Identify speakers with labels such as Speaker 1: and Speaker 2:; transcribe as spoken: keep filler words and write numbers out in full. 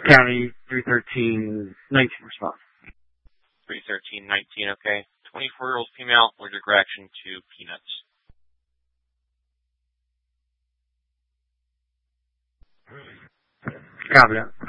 Speaker 1: County three thirteen nineteen response.
Speaker 2: three thirteen nineteen, okay. twenty-four-year-old female, allergic reaction to peanuts.
Speaker 1: Copy that.